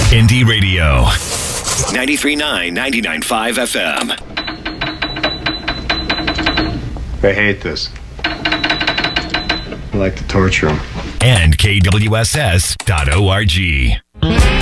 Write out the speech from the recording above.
Indie Radio. 93.9, 99.5 FM. They hate this. I like to torture them. And KWSS.org.